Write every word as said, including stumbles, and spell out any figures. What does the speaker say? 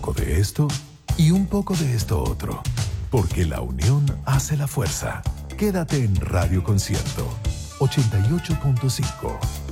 poco de esto y un poco de esto otro. Porque la unión hace la fuerza. Quédate en Radio Concierto ochenta y ocho punto cinco.